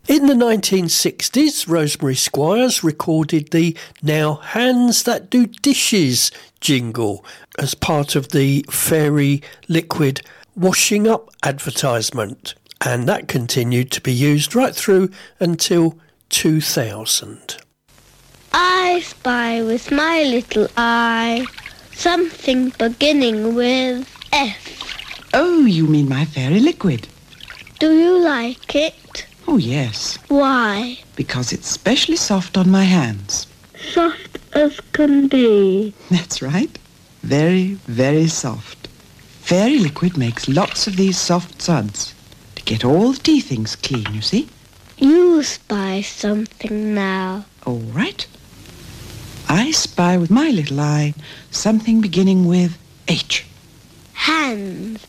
In the 1960s, Rosemary Squires recorded the Now Hands That Do Dishes jingle as part of the Fairy Liquid washing up advertisement, and that continued to be used right through until 2000. I spy with my little eye something beginning with F. Oh, you mean my Fairy Liquid? Do you like it? Oh, yes. Why? Because it's specially soft on my hands. Soft as can be. That's right. Very, very soft. Fairy Liquid makes lots of these soft suds to get all the tea things clean, you see. You spy something now. All right. I spy with my little eye something beginning with H. Hands.